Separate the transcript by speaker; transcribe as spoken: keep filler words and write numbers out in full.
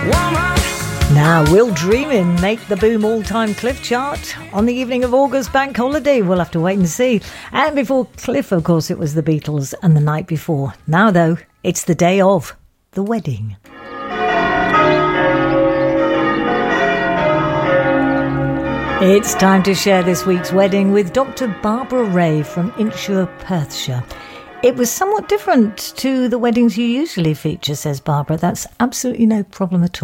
Speaker 1: Now, will Dreamin' make the Boom all-time Cliff chart on the evening of August bank holiday? We'll have to wait and see. And before Cliff, of course, it was the Beatles and the night before. Now, though, it's the day of the wedding. It's time to share this week's wedding with Doctor Barbara Ray from Inchshire, Perthshire. It was somewhat different to the weddings you usually feature, says Barbara. That's absolutely no problem at all.